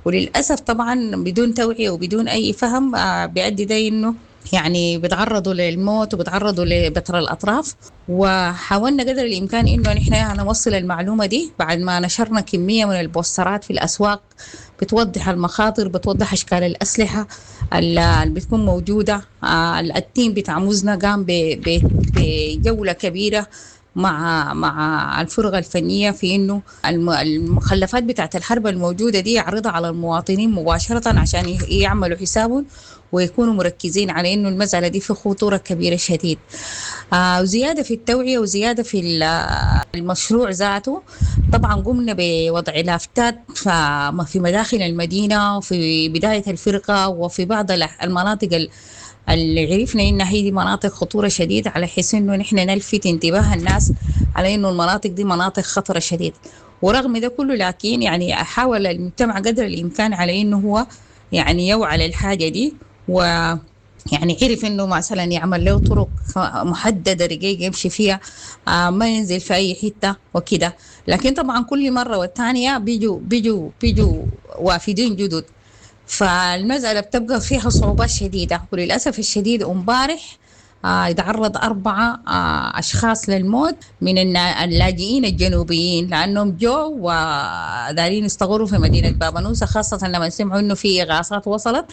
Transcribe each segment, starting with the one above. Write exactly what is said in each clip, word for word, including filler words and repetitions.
وللأسف طبعا بدون توعية وبدون أي فهم آه، بيؤدي ده إنه يعني بيتعرضوا للموت وبيتعرضوا لبتر الأطراف. وحاولنا قدر الإمكان إنه نحن نوصل المعلومة دي بعد ما نشرنا كمية من البوسترات في الأسواق بتوضح المخاطر، بتوضح أشكال الأسلحة اللي بتكون موجودة. آه، التيم بتاع موزنا قام ب- ب- بجولة كبيرة مع مع الفرقة الفنية في إنه الم- المخلفات بتاعة الحرب الموجودة دي يعرضها على المواطنين مباشرة عشان ي- يعملوا حسابهم ويكونوا مركزين على إنه المسألة دي في خطورة كبيرة شديد. آه وزيادة في التوعية وزيادة في ال- المشروع ذاته. طبعا قمنا بوضع لافتات ف- في مداخل المدينة وفي بداية الفرقة وفي بعض ال- المناطق ال- اللي عرفنا إنها هي دي مناطق خطورة شديدة، على حيث إنه نحن نلفت انتباه الناس على إنه المناطق دي مناطق خطرة شديد. ورغم ده كله لكن يعني حاول المجتمع قدر الإمكان على إنه هو يعني يوعى للحاجة دي، و يعني عرف انه مثلا يعمل له طرق محدده رقيقه يمشي فيها، آه ما ينزل في اي حته وكده. لكن طبعا كل مره والثانيه بيجوا بيجوا بيجوا وافدين جدد، فالمسألة بتبقى فيها صعوبات شديدة. وللأسف الشديد امبارح آه يتعرض أربعة آه أشخاص للموت من النا- اللاجئين الجنوبيين، لأنهم جو ودارين يستغروا في مدينة بابانوسا، خاصة لما سمعوا إنه في إغاثات وصلت.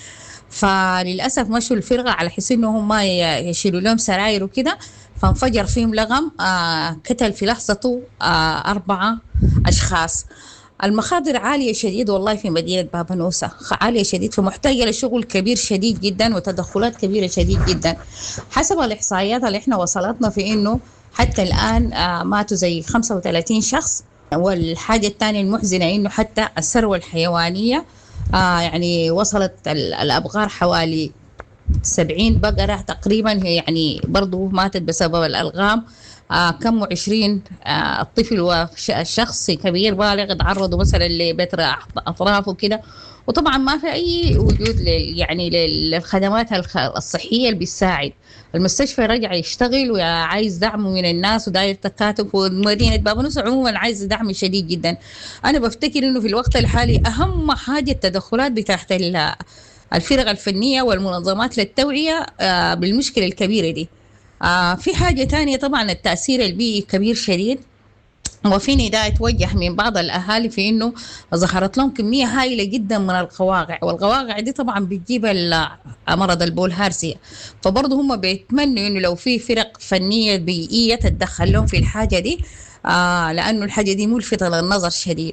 فللأسف مشوا الفرقة على حس إنه هم ي- يشيلوا لهم سراير وكده، فانفجر فيهم لغم آه قتل في لحظته آه أربعة أشخاص. المخاطر عالية شديد والله في مدينة بابا نوسة، عالية شديد، فمحتاجة لشغل كبير شديد جدا وتدخلات كبيرة شديد جدا. حسب الإحصائيات اللي احنا وصلتنا في إنه حتى الآن آه، ماتوا زي خمسة وثلاثين شخص. والحاجة الثانية المحزنة إنه حتى الثروة الحيوانية آه يعني وصلت ال- الأبقار حوالي سبعين بقرة تقريبا، هي يعني برضو ماتت بسبب الألغام. آه كم وعشرين آه طفل وشخص كبير بالغ تعرضوا مثلا لبتر أطراف وكده. وطبعا ما في أي وجود لل يعني للخدمات الخ- الصحية اللي بتساعد. المستشفى رجع يشتغل وعايز دعم من الناس وداير تكاتف، ومدينة باب نصر عموما عايز دعم شديد جدا. أنا بفتكر إنه في الوقت الحالي أهم حاجة التدخلات بتاعت ال- الفرق الفنية والمنظمات للتوعية آه، بالمشكلة الكبيرة دي. آه، في حاجة تانية طبعا التأثير البيئي كبير شديد. وفي نداء توجه من بعض الأهالي في إنه ظهرت لهم كمية هائلة جدا من القواقع، والقواقع دي طبعا بتجيب ال- مرض البولهارسيا. فبرضه هم بيتمنوا إنه لو في فرق فنية بيئية تتدخل لهم في الحاجة دي، آه لأنه الحاجة دي ملفتة للنظر شديد.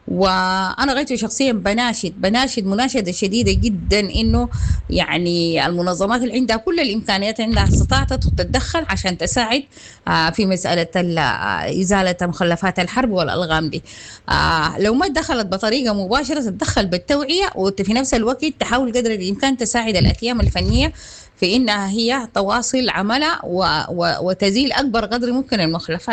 وانا غايته شخصيا بناشد بناشد مناشده شديده جدا انه يعني المنظمات اللي عندها كل الامكانيات عندها استطاعت تتدخل عشان تساعد آه، في مساله ال- آه، ازاله مخلفات الحرب والالغام دي. آه، لو ما دخلت بطريقه مباشره تتدخل بالتوعيه، وفي نفس الوقت تحاول قدر الامكان تساعد الاكيام الفنيه في انها هي تواصل عملها و- و- وتزيل اكبر قدر ممكن المخلفات.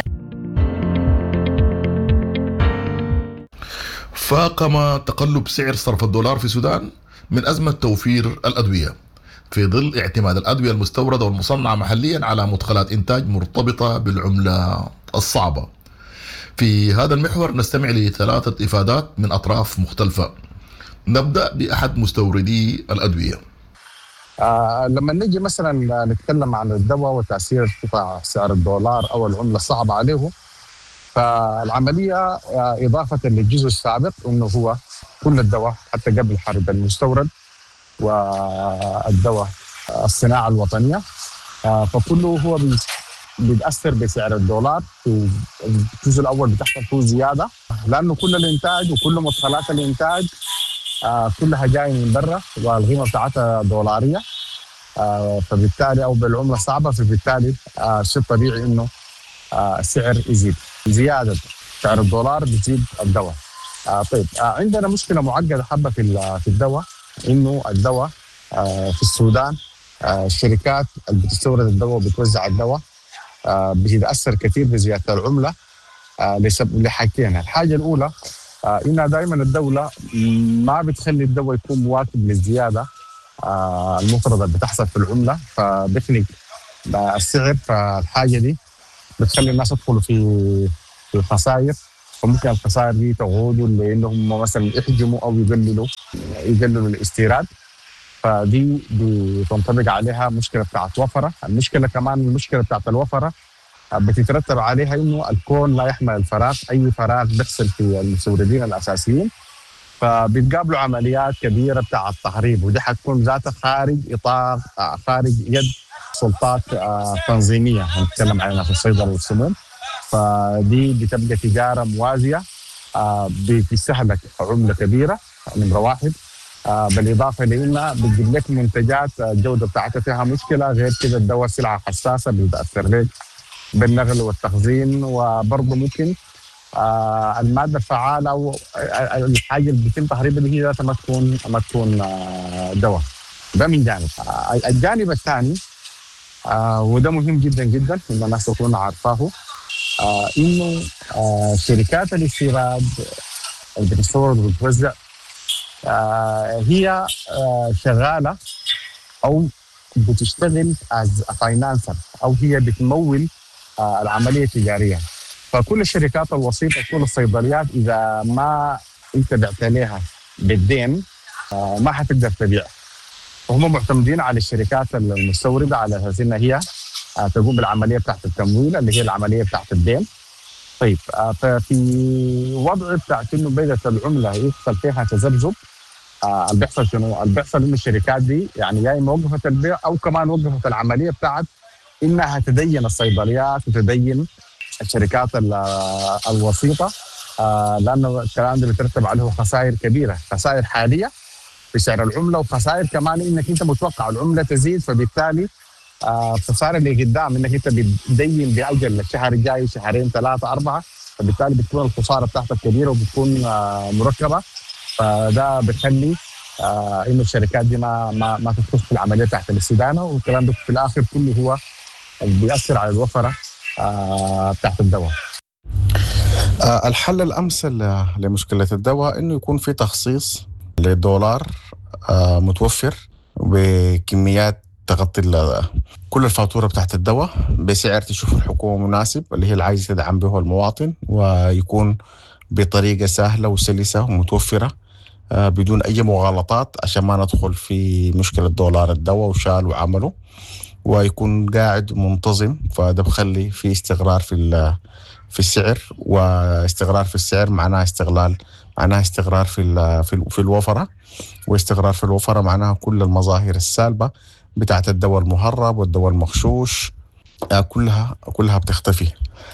فاقم تقلب سعر صرف الدولار في السودان من أزمة توفير الأدوية، في ظل اعتماد الأدوية المستوردة والمصنعة محليا على مدخلات إنتاج مرتبطة بالعملة الصعبة. في هذا المحور نستمع لثلاثة إفادات من أطراف مختلفة. نبدأ بأحد مستوردي الأدوية. آه لما نجي مثلا نتكلم عن الدواء وتأثير ارتفاع سعر الدولار أو العملة الصعبة عليه، فالعملية آه إضافة للجزء السابق إنه هو كل الدواء حتى قبل الحرب المستورد والدواء الصناعة الوطنية، آه فكله هو بيتأثر بسعر الدولار. في الجزء الأول بتحصل فيه زيادة لأنه كل الإنتاج وكل مدخلات الإنتاج آه كلها جاية من برا والقيمة بتاعتها دولارية، آه فبالتالي أو بالعملة صعبة، فبالتالي آه شيء طبيعي إنه آه السعر يزيد. زيادة سعر الدولار بتزيد الدواء. آه طيب آه عندنا مشكلة معقدة حبة في في الدواء، إنه الدواء آه في السودان آه الشركات اللي بتستورد الدواء وبتوزع الدواء آه بتتأثر كثير بزيادة العملة آه لسبب لحاجتين. الحاجة الأولى آه إنها دائما الدولة ما بتخلي الدواء يكون مواكب للزيادة آه المفرضة اللي بتحصل في العملة، فبخلق آه السعر. فالحاجة دي بتخلي الناس يدخلوا في في خسائر فممكن الخسائر دي تعودوا لأنهم مثلا يحجموا أو يقللوا يقللوا الاستيراد، فدي بتنطبق عليها مشكلة بتاعت وفرة. المشكلة كمان المشكلة بتاعت الوفرة بتترتب عليها إنه الكون لا يحمل الفراغ، أي فراغ بيحصل في المستوردين الأساسيين فبيتقابلوا عمليات كبيرة بتاعت تهريب، ودي حتكون ذاتها خارج إطار خارج يد سلطات تنظيمية هنتكلم عنها في الصيدلة والسموم. فدي بتبقى تجارة موازية بتستهلك عملة كبيرة نمرة واحد، بالإضافة لأنها بتجيب لك منتجات الجودة بتاعتها فيها مشكلة. غير كده الدواء سلعة حساسة بتأثر لك بالنقل والتخزين، وبرضه ممكن آه المادة الفعالة أو الحاجة اللي بيتم تهريبها هي ذاتها ما تكون ما تكون آه دواء. ده من جانب. آه الجانب الثاني آه وده مهم جدا جدا إن الناس تكون عارفاه، آه إنه آه شركات الاستيراد اللي بتستورد وبتوزع آه هي آه شغالة أو بتشتغل as a financer أو هي بتمول آه العملية التجارية. فكل الشركات الوسيطة كل الصيدليات إذا ما أنت بعت لها بالدين آه ما حتقدر تبيع، وهم معتمدين على الشركات المستوردة على أساس إنها هي آه تقوم بالعملية بتاعت التمويل اللي هي العملية بتاعت الدين. طيب آه ففي وضع بتاعت إنه بدأت العملة يحصل فيها تذبذب، آه اللي بيحصل شنو؟ اللي بيحصل إنه الشركات دي يعني يا إما وقفت البيع أو كمان وقفت العملية بتاعت إنها تدين الصيدليات وتدين الشركات الوسيطة، آه لأنه الكلام ده بيترتب عليه خسائر كبيرة، خسائر حالية في سعر العملة وخسائر كمان إنك أنت متوقع العملة تزيد، فبالتالي آه الخسارة اللي قدام إنك أنت بتدين بأجل الشهر الجاي شهرين ثلاثة أربعة، فبالتالي بتكون الخسارة بتاعتك كبيرة وبتكون آه مركبة. فده بيخلي آه إنه الشركات دي ما ما ما تدخل في العملية تحت الاستدانة، والكلام ده في الآخر كله هو اللي بيأثر على الوفرة آه بتاعت الدواء. آه الحل الأمثل لمشكلة الدواء إنه يكون في تخصيص للدولار آه متوفر بكميات تغطي كل الفاتورة بتاعت الدواء بسعر تشوف الحكومة مناسب اللي هي اللي عايزة تدعم به المواطن، ويكون بطريقة سهلة وسلسة ومتوفرة آه بدون أي مغالطات عشان ما ندخل في مشكلة دولار الدواء وشال وعمله، ويكون قاعد منتظم. فده بخلي في استقرار في في السعر، واستقرار في السعر معناه استغلال معناه استقرار في في في الوفرة، واستقرار في الوفرة معناها كل المظاهر السالبة بتاعت الدواء المهرب والدواء المغشوش كلها كلها بتختفي.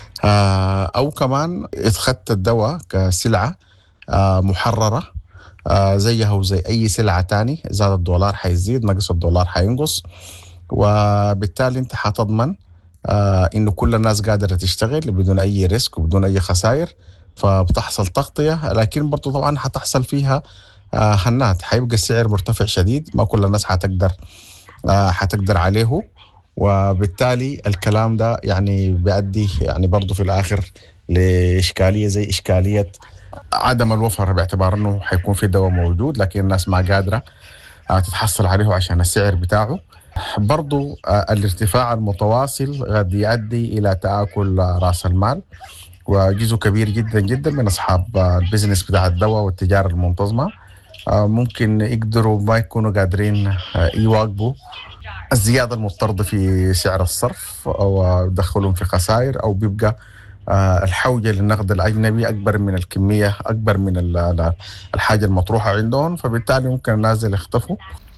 أو كمان اتخذت الدواء كسلعة محررة زيها وزي أي سلعة تاني، زاد الدولار حيزيد نقص الدولار حينقص، وبالتالي انت حتضمن آه انه كل الناس قادرة تشتغل بدون اي ريسك وبدون اي خسائر، فبتحصل تغطية. لكن برضو طبعا حتحصل فيها آه هنات، حيبقى السعر مرتفع شديد، ما كل الناس حتقدر آه حتقدر عليه، وبالتالي الكلام ده يعني بيؤدي يعني برضو في الاخر لاشكالية زي اشكالية عدم الوفرة، باعتبار انه حيكون في دواء موجود لكن الناس ما قادرة آه تتحصل عليه عشان السعر بتاعه. برضو الارتفاع المتواصل قد يؤدي إلى تآكل رأس المال، وجزء كبير جدا جدا من أصحاب البزنس بتاع الدواء والتجارة المنتظمة ممكن يقدروا ما يكونوا قادرين يواجهوا الزيادة المضطردة في سعر الصرف أو يدخلهم في خسائر، أو بيبقى الحوجة للنقد الأجنبي أكبر من الكمية أكبر من الحاجة المطروحة عندهم، فبالتالي ممكن الناس اللي يختفوا.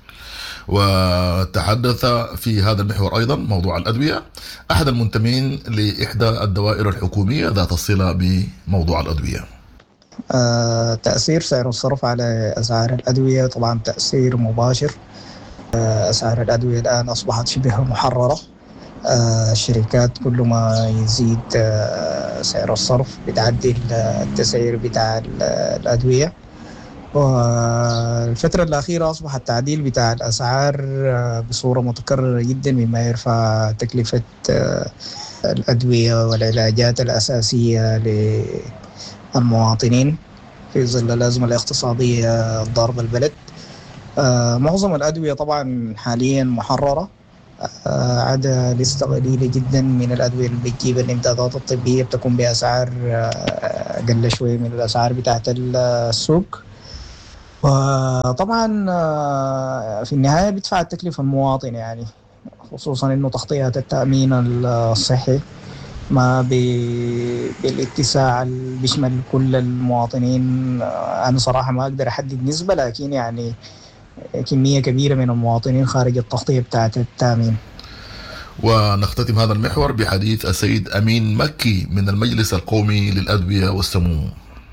وتحدث في هذا المحور أيضا موضوع الأدوية أحد المنتمين لإحدى الدوائر الحكومية ذات الصلة بموضوع الأدوية. آه، تأثير سعر الصرف على أسعار الأدوية طبعا تأثير مباشر. آه، أسعار الأدوية الآن أصبحت شبه محررة. آه، الشركات كل ما يزيد آه، سعر الصرف بتعدي التسعير بتاع الأدوية. والفترة الأخيرة أصبح التعديل بتاع الأسعار بصورة متكررة جدا، مما يرفع تكلفة الأدوية والعلاجات الأساسية للمواطنين في ظل الأزمة الاقتصادية ضاربة البلد. معظم الأدوية طبعا حاليا محررة، عدا لستة قليلة جدا من الأدوية اللي بتجيب الإمدادات الطبية بتكون بأسعار أقل شوية من الأسعار بتاعت السوق. وطبعا في النهاية بيدفع التكلفة المواطن، يعني خصوصا إنه تغطيات التأمين الصحي ما بالاتساع اللي بيشمل كل المواطنين. أنا صراحة ما أقدر أحدد نسبة، لكن يعني كمية كبيرة من المواطنين خارج التغطية بتاعة التأمين. ونختتم هذا المحور بحديث السيد أمين مكي من المجلس القومي للأدوية والسموم.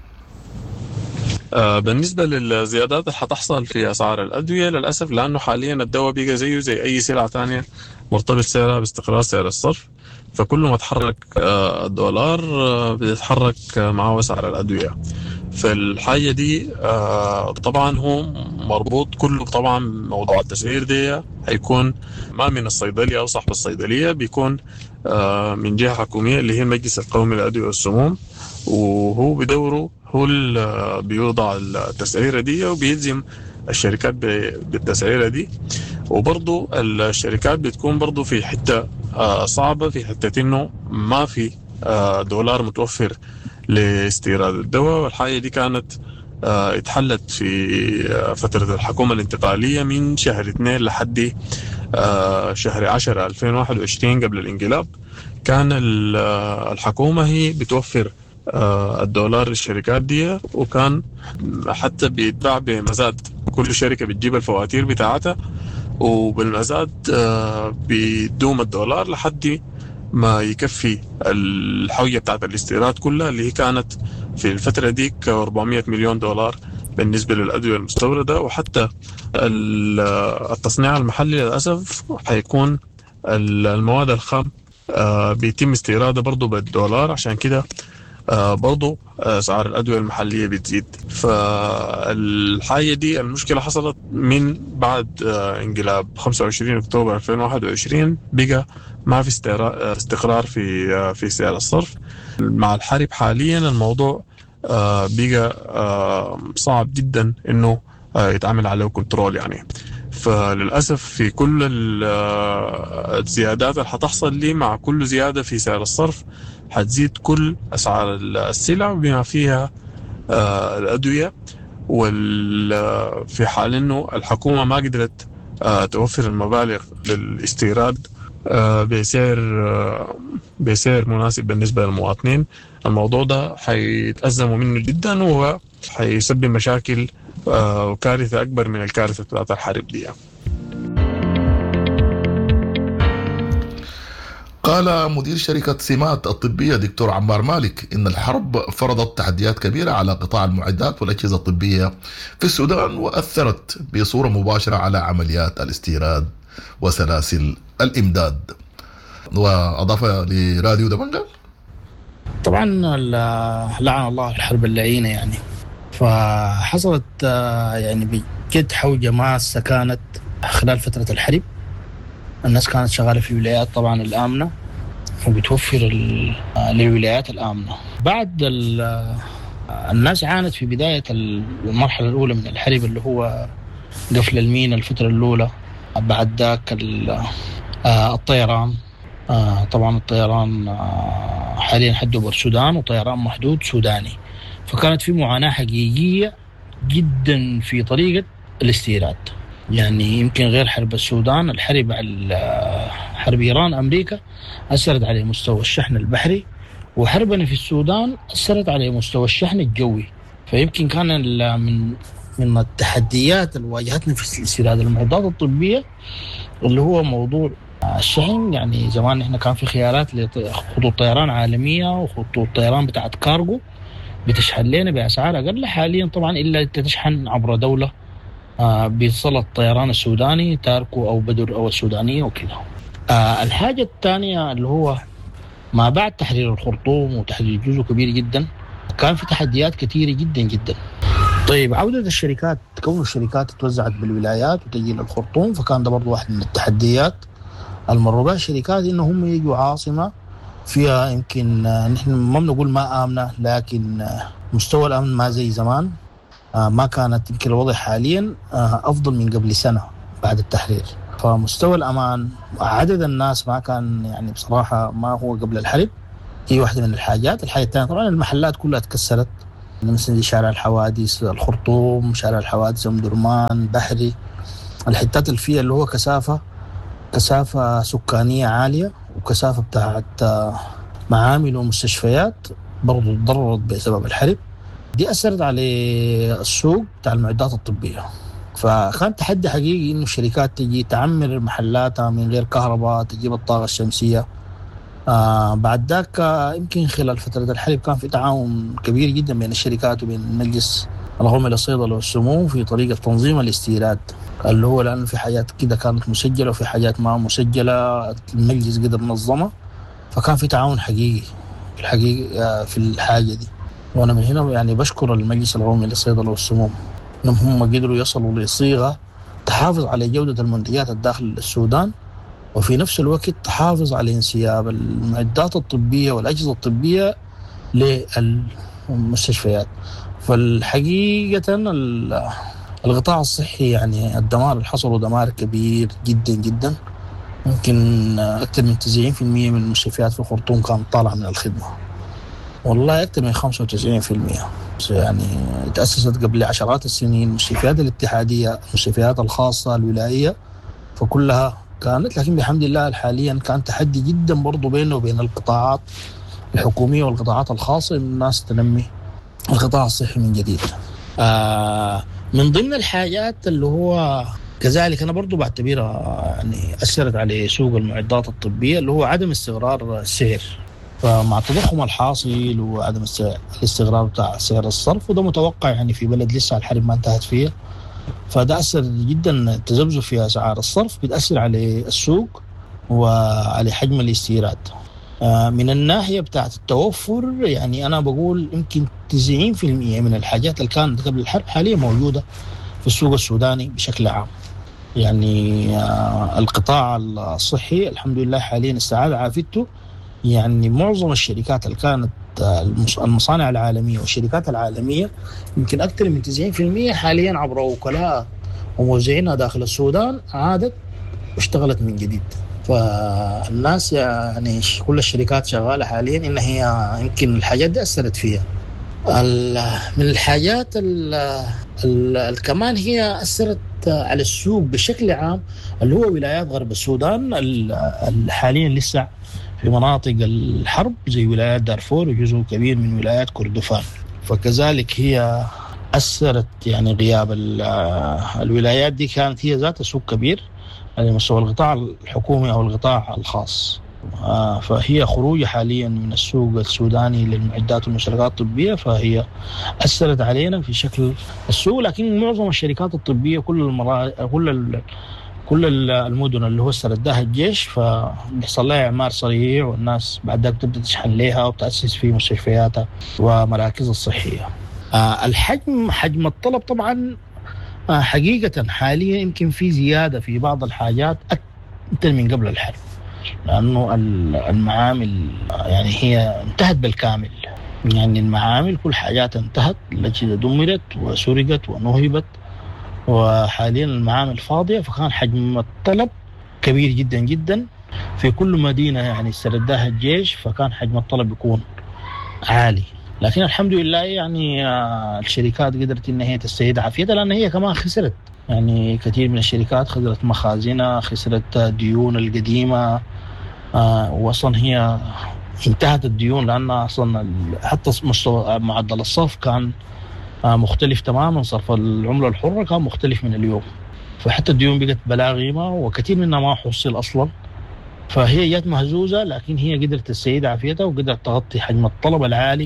بالنسبة للزيادات اللي حتحصل في أسعار الأدوية للأسف، لأنه حاليا الدواء بيجي زيه زي أي سلعة تانية مرتبط سعرها باستقرار سعر الصرف، فكل ما تحرك الدولار بيتحرك معه سعر الأدوية. فالحاجة دي طبعا هو مربوط كله طبعا موضوع التسعير دي هيكون ما من الصيدلية أو صاحب الصيدلية، بيكون من جهة حكومية اللي هي المجلس القومي للأدوية والسموم، وهو بدوره هو اللي بيوضع التسعيرة دي وبيلزم الشركات بالتسعيرة دي. وبرضو الشركات بتكون برضو في حتة صعبة، في حتة إنه ما في دولار متوفر لاستيراد الدواء، والحاجة دي كانت اتحلت في فترة الحكومة الانتقالية من شهر اثنين لحد شهر عشرة ألفين وواحد وعشرين قبل الانقلاب. كان الحكومة هي بتوفر الدولار للشركات دي، وكان حتى بيتباع بمزاد، كل شركة بتجيب الفواتير بتاعتها وبالمزاد بيدوم الدولار لحد ما يكفي الحوية بتاعت الاستيراد كلها، اللي هي كانت في الفترة ديك أربعمائة مليون دولار بالنسبة للأدوية المستوردة. وحتى التصنيع المحلي للأسف حيكون المواد الخام بيتم استيرادها برضو بالدولار، عشان كده برضو أسعار الأدوية المحلية بتزيد. فالحاجة دي المشكلة حصلت من بعد انقلاب خمسة وعشرين أكتوبر ألفين وواحد وعشرين، بقى ما في استقرار في في سعر الصرف. مع الحرب حاليا الموضوع بقى صعب جدا إنه يتعامل عليه كنترول يعني. فللأسف في كل الزيادات اللي حتحصل لي، مع كل زيادة في سعر الصرف حتزيد كل أسعار السلع بما فيها الأدوية. وفي حال إنه الحكومة ما قدرت توفر المبالغ للاستيراد بسعر بسعر مناسب بالنسبة للمواطنين، الموضوع ده حيتأزموا منه جدا وحيسبب مشاكل وكارثة أكبر من الكارثة بتاعت الحرب دي. قال مدير شركة سمات الطبية دكتور عمار مالك إن الحرب فرضت تحديات كبيرة على قطاع المعدات والأجهزة الطبية في السودان، وأثرت بصورة مباشرة على عمليات الاستيراد وسلاسل الإمداد. وأضاف لراديو دمنجل: طبعا لعن الله الحرب اللعينة يعني، فحصلت يعني بجد حوجة ماسة كانت خلال فترة الحرب. الناس كانت شغالة في الولايات طبعا الآمنة وبتوفر للولايات الآمنة. بعد الناس عانت في بداية المرحلة الأولى من الحرب اللي هو قفل المينا الفترة الأولى. بعد ذاك الطيران، طبعا الطيران حاليا حده بالسودان وطيران محدود سوداني، فكانت في معاناة حقيقية جدا في طريقة الاستيراد. يعني يمكن غير حرب السودان، الحرب على حرب إيران أمريكا أثرت على مستوى الشحن البحري، وحربنا في السودان أثرت على مستوى الشحن الجوي. فيمكن كان من من التحديات اللي واجهتنا في استيراد المعدات الطبية اللي هو موضوع الشحن. يعني زمان إحنا كان في خيارات لخطوط طيران عالمية وخطوط طيران بتاعت كارغو بتشحن لنا بأسعار أقل. حاليا طبعا إلا تشحن عبر دولة آه بيصل الطيران السوداني تاركو أو بدر أو السودانية وكذا. آه الحاجة الثانية اللي هو ما بعد تحرير الخرطوم وتحرير جزء كبير جدا، كان في تحديات كثيرة جدا جدا. طيب عودة الشركات، كون الشركات توزعت بالولايات وتجي للخرطوم، فكان ده برضو واحد من التحديات المروا بها الشركات، إنهم يجوا عاصمة فيها يمكن آه نحن ما بنقول ما آمنة، لكن آه مستوى الأمن ما زي زمان. آه ما كانت يمكن الوضع حاليا آه أفضل من قبل سنة بعد التحرير. فمستوى الأمان عدد الناس ما كان يعني بصراحة ما هو قبل الحرب. هي واحدة من الحاجات. الحاجة الثانية طبعا المحلات كلها تكسرت، مثل شارع الحوادث الخرطوم، شارع الحوادث أم درمان، بحري، الحتات اللي فيها اللي هو كثافة كثافة سكانية عالية وكثافة بتاعت معامل ومستشفيات برضو تضررت بسبب الحرب. دي أثرت على السوق بتاع المعدات الطبية، فكان تحدي حقيقي إنه الشركات تجي تعمر محلاتها من غير كهرباء، تجيب الطاقة الشمسية. آه بعد ذاك يمكن خلال فترة الحرب كان في تعاون كبير جدا بين الشركات وبين المجلس القومي للصيدلة والسموم في طريقة تنظيم الاستيراد، اللي هو لأنه في حاجات كده كانت مسجلة وفي حاجات ما مسجلة المجلس قدر منظمة، فكان في تعاون حقيقي في الحقيقة في الحاجة دي. وأنا من هنا يعني بشكر المجلس القومي للصيدلة والسموم إنهم هم قدروا يصلوا لصيغة تحافظ على جودة المنتجات الداخل السودان، وفي نفس الوقت تحافظ على انسياب المعدات الطبية والأجهزة الطبية للمستشفيات. فالحقيقة القطاع الصحي يعني الدمار اللي حصله دمار كبير جدا جدا. ممكن أكثر من تسعين بالمئة من المستشفيات في الخرطوم كانت طالعة من الخدمة، والله أكثر من خمسة وتسعين بالمئة يعني تأسست قبل عشرات السنين. المستشفيات الاتحادية، المستشفيات الخاصة الولائية، فكلها كانت، لكن بحمد الله حاليا كان تحدي جدا برضو بينه وبين القطاعات الحكومية والقطاعات الخاصة إن الناس تنمي القطاع الصحي من جديد. آه من ضمن الحاجات اللي هو كذلك أنا برضو بعتبرها يعني أثرت على سوق المعدات الطبية اللي هو عدم استقرار السعر. فمع التضخم الحاصل وعدم الاستقرار بتاع سعر الصرف، وده متوقع يعني في بلد لسه الحرب ما انتهت فيها، فده أثر جدا. التذبذب في أسعار الصرف بتأثر على السوق وعلى حجم الاستيراد. من الناحية بتاعت التوفر يعني أنا بقول يمكن تسعين بالمئة من الحاجات اللي كانت قبل الحرب حاليا موجودة في السوق السوداني بشكل عام. يعني القطاع الصحي الحمد لله حاليا استعاد عافيته. يعني معظم الشركات اللي كانت المصانع العالمية والشركات العالمية يمكن أكثر من تسعين بالمئة حاليا عبر وكلاء وموزعينها داخل السودان عادت واشتغلت من جديد. فالناس يعني كل الشركات شغالة حاليا إن هي يمكن الحاجات دي أثرت فيها. من الحاجات ال كمان هي أثرت على السوق بشكل عام اللي هو ولايات غرب السودان حاليا لسه في مناطق الحرب زي ولايات دارفور وجزء كبير من ولايات كردفان. فكذلك هي أثرت يعني غياب الولايات دي كانت هي ذات سوق كبير على مستوى القطاع الحكومي أو القطاع الخاص. فهي خروج حاليا من السوق السوداني للمعدات والمشتركات الطبية، فهي أثرت علينا في شكل السوق. لكن معظم الشركات الطبية كل المرا... كل ال... كل المدن اللي هو استردها الجيش فبيحصل لها إعمار سريع، والناس بعد ذلك تبدأ تشحن لها وتأسس في مستشفياتها ومراكز الصحية. آه الحجم حجم الطلب طبعا آه حقيقة حاليا يمكن في زيادة في بعض الحاجات أكثر من قبل الحرب، لأنه المعامل يعني هي انتهت بالكامل. يعني المعامل كل حاجات انتهت، الأجهزة دمرت وسرقت ونهبت، وحاليا المعامل فاضية. فكان حجم الطلب كبير جدا جدا في كل مدينة يعني استردها الجيش، فكان حجم الطلب يكون عالي. لكن الحمد لله يعني الشركات قدرت إن هي تستعيد عافيتها، لأن هي كمان خسرت. يعني كثير من الشركات خسرت مخازنها، خسرت ديون القديمة، وأصلا هي انتهت الديون لأن أصلا حتى مستوى معدل الصرف كان مختلف تماما. صرف العملة الحرة كان مختلف من اليوم، فحتى الديون بقت بلا قيمة وكثير منها ما حصل أصلا. فهي جات مهزوزة، لكن هي قدرت تستعيد عافيتها وقدرت تغطي حجم الطلب العالي.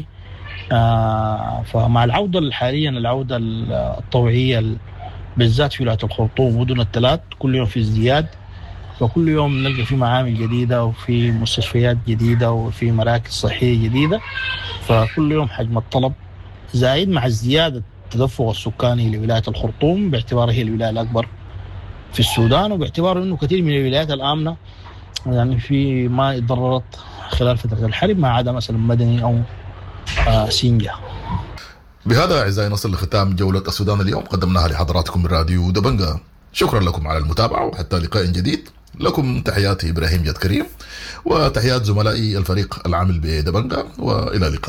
فمع العودة حاليا العودة الطوعية بالذات في ولاية الخرطوم ومدن الثلاث كل يوم في ازدياد، فكل يوم نلقى في معامل جديدة وفي مستشفيات جديدة وفي مراكز صحية جديدة. فكل يوم حجم الطلب زايد مع الزيادة التدفق السكاني لولاية الخرطوم باعتبارها هي الولاية الأكبر في السودان، وباعتبار أنه كثير من الولايات الآمنة يعني في ما اتضررت خلال فترة الحرب ما عدا مثلا مدني أو آه سينجا. بهذا أعزائي نصل لختام جولة السودان اليوم قدمناها لحضراتكم من راديو دبنجة. شكرا لكم على المتابعة، وحتى لقاء جديد. لكم تحياتي إبراهيم جد كريم، وتحيات زملائي الفريق العامل بدبنجة، وإلى اللقاء.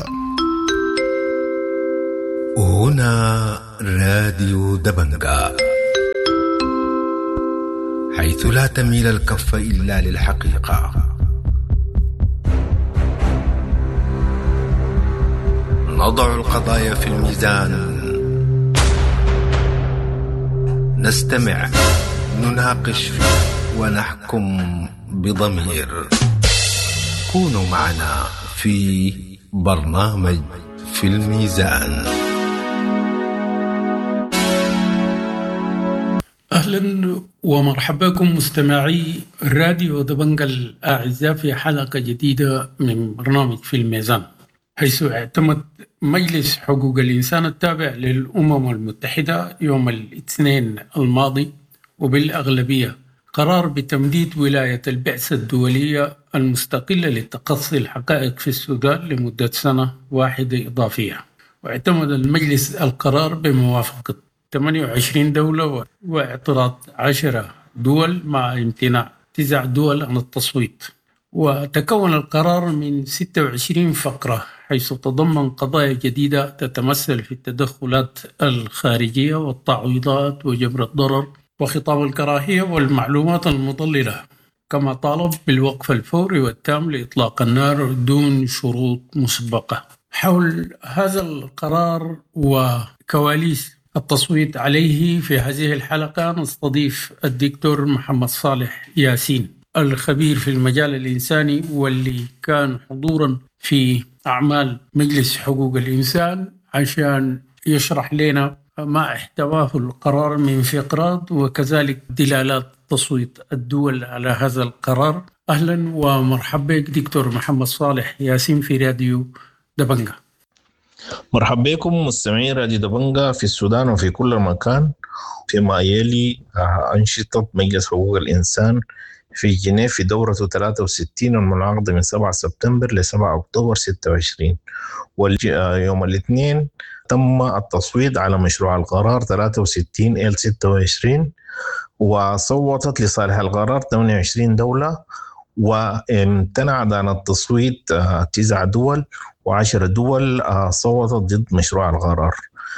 هنا راديو دبنجة، حيث لا تميل الكف إلا للحقيقة. نضع القضايا في الميزان، نستمع، نناقش ونحكم بضمير. كونوا معنا في برنامج في الميزان. أهلا ومرحبا بكم مستمعي راديو دبنجة الأعزاء في حلقة جديدة من برنامج في الميزان، حيث اعتمد مجلس حقوق الإنسان التابع للأمم المتحدة يوم الاثنين الماضي وبالأغلبية قرار بتمديد ولاية البعثة الدولية المستقلة لتقصي الحقائق في السودان لمدة سنة واحدة إضافية. واعتمد المجلس القرار بموافقة ثمانية وعشرين دولة واعتراض عشرة دول مع امتناع تسع دول عن التصويت. وتكون القرار من ستة وعشرين فقرة، حيث تضمن قضايا جديدة تتمثل في التدخلات الخارجية والتعويضات وجبر الضرر وخطاب الكراهية والمعلومات المضللة، كما طالب بالوقف الفوري والتام لإطلاق النار دون شروط مسبقة. حول هذا القرار وكواليس التصويت عليه في هذه الحلقة نستضيف الدكتور محمد صالح ياسين، الخبير في المجال الإنساني واللي كان حضورا في أعمال مجلس حقوق الإنسان، عشان يشرح لنا ما احتواه القرار من فقرات وكذلك دلالات تصويت الدول على هذا القرار. أهلا ومرحبا بك دكتور محمد صالح ياسين في راديو دبنجة. مرحبا بكم مستمعين راديو دبنجة في السودان وفي كل مكان. فيما يلي أنشطة مجلس حقوق الإنسان في جنيف في دورته ثلاثة وستين المنعقدة من سبعة سبتمبر ل سبعة أكتوبر ستة وعشرين، ويوم الاثنين تم التصويت على مشروع القرار ثلاثة وستين إلى ستة وعشرين، وصوتت لصالح القرار ثمانية وعشرين دولة، وامتنعت عن التصويت تسع دول، وعشر دول صوتت ضد مشروع القرار.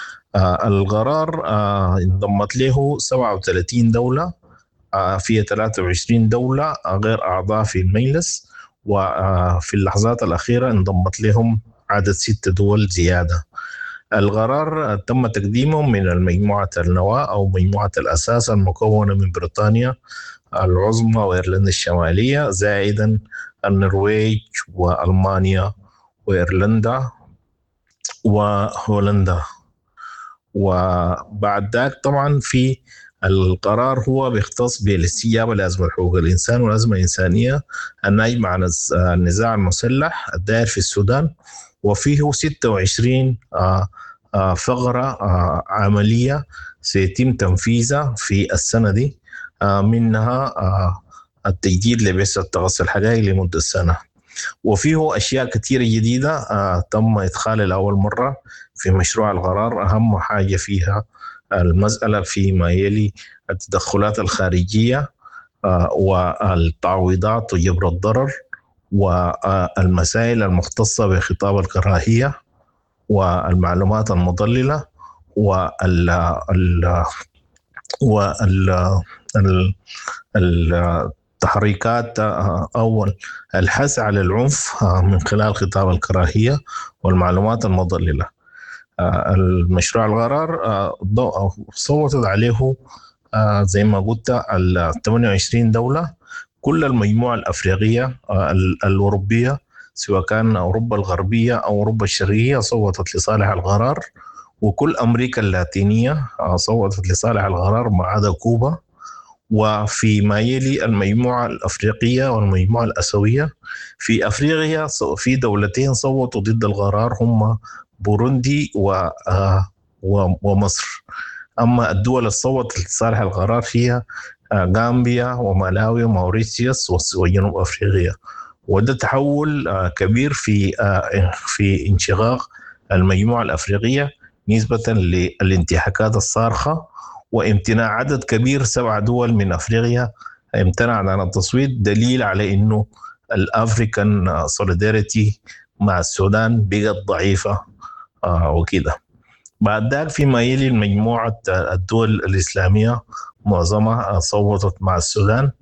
القرار انضمت له سبعة وثلاثين دولة، فيها ثلاثة وعشرين دولة غير أعضاء في المجلس، وفي اللحظات الأخيرة انضمت لهم عدد ست دول زيادة. القرار تم تقديمه من المجموعة النواة أو مجموعة الأساس المكونة من بريطانيا العظمى وإيرلندا الشمالية، زائدا النرويج وألمانيا وإيرلندا وهولندا. وبعد ذلك طبعا في القرار هو بيختص بالاستجابة لأزمة حقوق الإنسان والأزمة الإنسانية الناجمة عن النزاع المسلح الدائر في السودان، وفيه ستة وعشرين فقرة عملية سيتم تنفيذها في السنة دي، منها التجديد لبعثة تقصي الحقائق لمدة سنة. وفيه أشياء كثيرة جديدة تم إدخالها لأول مرة في مشروع القرار. أهم حاجة فيها المسألة فيما يلي التدخلات الخارجية والتعويضات وجبر الضرر، والمسائل المختصة بخطاب الكراهية والمعلومات المضللة وال وال التحريكات أو الحث على العنف من خلال خطاب الكراهية والمعلومات المضللة. المشروع القرار صوتت عليه زي ما قلت ال ثمانية وعشرين دولة، كل المجموعة الأفريقية الأوروبية سواء كان أوروبا الغربية أو أوروبا الشرقية صوتت لصالح القرار، وكل أمريكا اللاتينية صوتت لصالح القرار ما عدا كوبا. وفيما يلي المجموعة الأفريقية والمجموعة الأسيوية، في أفريقيا في دولتين صوتوا ضد القرار هم بوروندي ومصر. أما الدول اللي صوتت لصالح القرار هي غامبيا ومالاوي وموريتيوس وجنوب أفريقيا. وده تحول كبير في في انشقاق المجموعة الأفريقية نسبة للانتهاكات الصارخة وامتناع عدد كبير سبع دول من أفريقيا امتنعت عن التصويت، دليل على إنه الأفريكان سوليداريتي مع السودان بقت ضعيفة آه وكده. بعد ذلك فيما يلي المجموعة الدول الإسلامية معظمها صوتت مع السودان،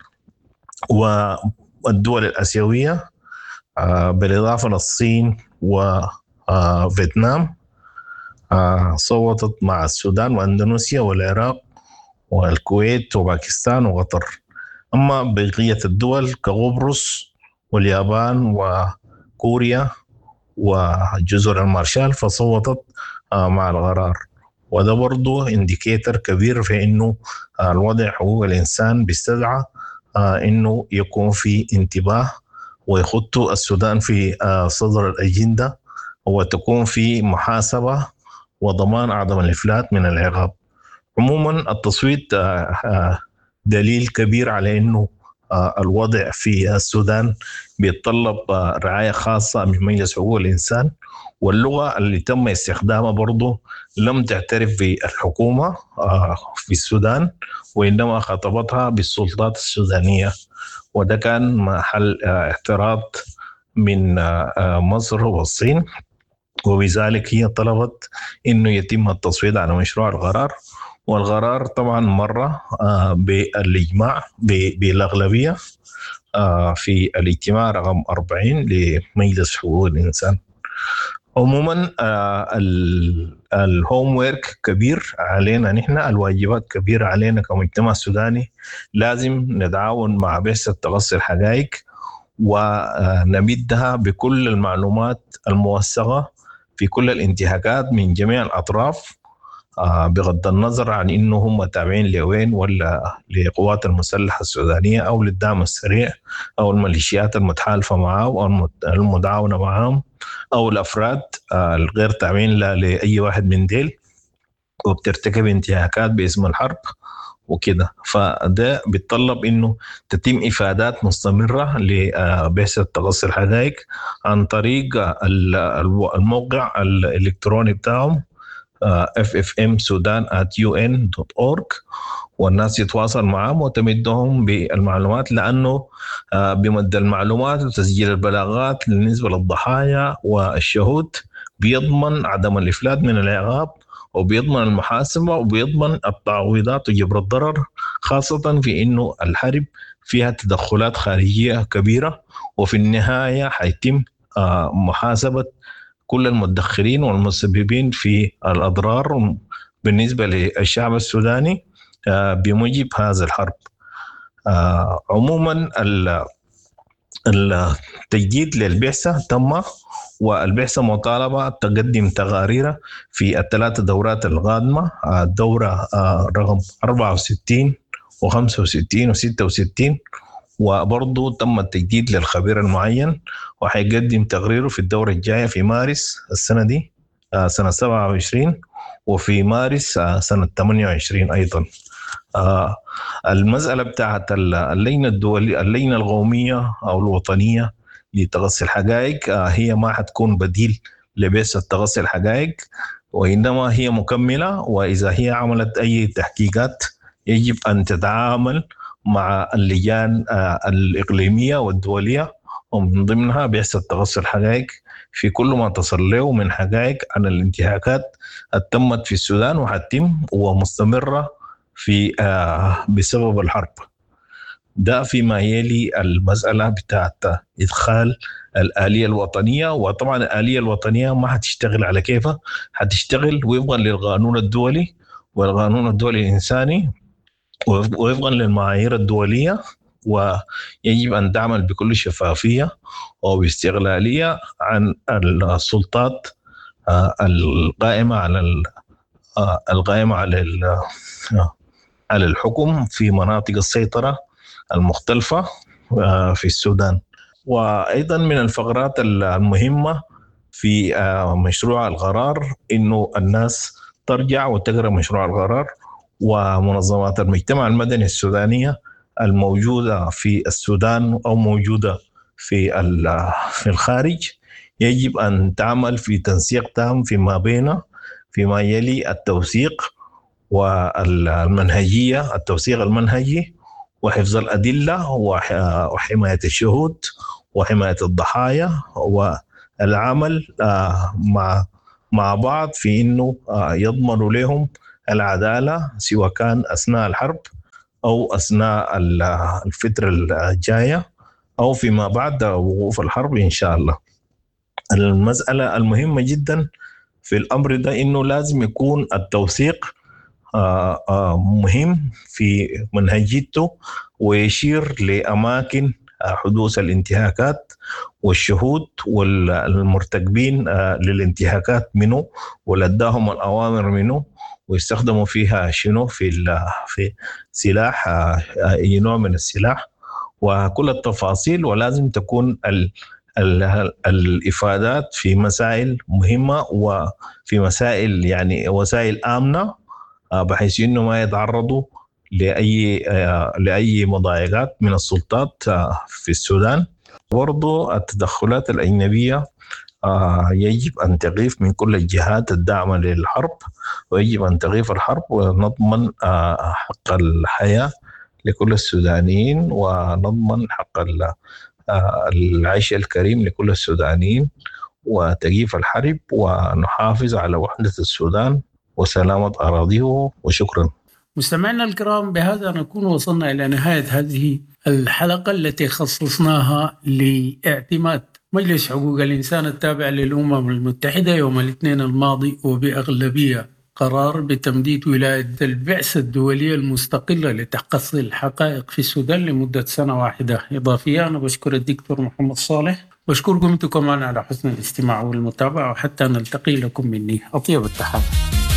والدول الآسيوية آه بالإضافة للصين وفيتنام آه صوتت مع السودان وأندونيسيا والعراق والكويت وباكستان وقطر. أما بقية الدول كقبرص واليابان وكوريا وجزر المارشال فصوتت مع القرار. وده برضو انديكيتر كبير في انه الوضع حقوق الانسان بيستدعى انه يكون في انتباه ويخط السودان في صدر الاجنده، وتكون في محاسبه وضمان عدم الافلات من العقاب. عموما التصويت دليل كبير على انه الوضع في السودان بيتطلب رعاية خاصة من مجلس حقوق الإنسان، واللغة اللي تم استخدامها برضو لم تعترف بالحكومة في السودان، وإنما خاطبتها بالسلطات السودانية، وده كان محل اعتراض من مصر والصين، وبذلك هي طلبت إنه يتم التصويت على مشروع القرار. والقرار طبعا مرة بالإجماع بالأغلبية في الاجتماع رقم أربعين لمجلس حقوق الإنسان. عموما الهوم ويرك كبير علينا نحن، الواجبات كبيرة علينا كمجتمع سوداني. لازم نتعاون مع بعثة تقصي الحقائق ونمدها بكل المعلومات الموثقة في كل الانتهاكات من جميع الأطراف، بغض النظر عن إنه هم تابعين لوين ولا لقوات المسلحة السودانية أو للدعم السريع أو الميليشيات المتحالفة معه أو المتعاونة معهم أو الأفراد الغير تابعين لأي واحد من ديل وبترتكب انتهاكات باسم الحرب وكده. فده بيتطلب إنه تتم إفادات مستمرة لبعثة تقصي الحقائق عن طريق الموقع الإلكتروني بتاعهم اف اف ام سودان آت يو إن دوت أورج، والناس يتواصل معهم وتمدهم بالمعلومات، لأنه بمد المعلومات وتسجيل البلاغات بالنسبة للضحايا والشهود بيضمن عدم الإفلات من العقاب، وبيضمن المحاسبة، وبيضمن التعويضات وجبر الضرر، خاصة في إنه الحرب فيها تدخلات خارجية كبيرة، وفي النهاية حيتم محاسبة كل المتدخلين والمسببين في الأضرار بالنسبة للشعب السوداني بموجب هذا الحرب. عموما التجديد للبعثة تم، والبعثة مطالبة تقدم تقارير في الثلاث دورات القادمة، الدورة رقم أربعة وستين وخمسة وستين وستة وستين، وبرضو تم التجديد للخبير المعين وحيقدم تقريره في الدورة الجاية في مارس السنة دي سنة سبعة وعشرين، وفي مارس سنة ثمانية وعشرين أيضا. المسألة بتاعت اللجنة الدولية اللجنة القومية أو الوطنية لتقصي الحقائق هي ما حتكون بديل لبعثة تقصي الحقائق، وإنما هي مكملة، وإذا هي عملت أي تحقيقات يجب أن تتعامل مع اللجان الإقليمية والدولية، ومن ضمنها بعثة تقصي الحقائق في كل ما تصل له من حقائق عن الانتهاكات التمت في السودان وحتم ومستمرة في بسبب الحرب. ده فيما يلي المسألة بتاعت إدخال الآلية الوطنية. وطبعا الآلية الوطنية ما حتشتغل على كيفها، حتشتغل وفقا للقانون الدولي والقانون الدولي الإنساني ووفقا للمعايير الدولية، ويجب أن تعمل بكل شفافية وباستقلالية عن السلطات القائمة على القائمة على على الحكم في مناطق السيطرة المختلفة في السودان. وأيضا من الفقرات المهمة في مشروع القرار إنه الناس ترجع وتقرأ مشروع القرار، ومنظمات المجتمع المدني السودانية الموجودة في السودان أو موجودة في في الخارج يجب أن تعمل في تنسيق تام فيما بينه فيما يلي التوثيق والمنهجية، التوثيق المنهجي وحفظ الأدلة وحماية الشهود وحماية الضحايا، والعمل مع مع بعض في إنه يضمنوا لهم العدالة سواء كان أثناء الحرب أو أثناء الفترة الجاية أو فيما بعد وقوف الحرب إن شاء الله. المسألة المهمة جدا في الأمر ده إنه لازم يكون التوثيق مهم في منهجيته ويشير لأماكن حدوث الانتهاكات والشهود والمرتكبين للانتهاكات منه ولداهم الأوامر منه ويستخدموا فيها شنو في في سلاح، أي نوع من السلاح وكل التفاصيل. ولازم تكون ال ال الإفادات في مسائل مهمة وفي مسائل يعني وسائل آمنة بحيث إنه ما يتعرضوا لأي لأي مضايقات من السلطات في السودان. برضو التدخلات الأجنبية يجب أن تغيف من كل الجهات الداعمة للحرب، ويجب أن تغيف الحرب ونضمن حق الحياة لكل السودانيين ونضمن حق العيش الكريم لكل السودانيين وتغييف الحرب ونحافظ على وحدة السودان وسلامة أراضيه. وشكرا. مستمعينا الكرام، بهذا نكون وصلنا إلى نهاية هذه الحلقة التي خصصناها لاعتماد مجلس حقوق الإنسان التابع للأمم المتحدة يوم الاثنين الماضي وبأغلبية قرار بتمديد ولاية البعثة الدولية المستقلة لتحقيق الحقائق في السودان لمدة سنة واحدة إضافية. أنا بشكر الدكتور محمد صالح، بشكركم أنتم كمان على حسن الاستماع والمتابعة، وحتى نلتقي لكم مني أطيب التحيات.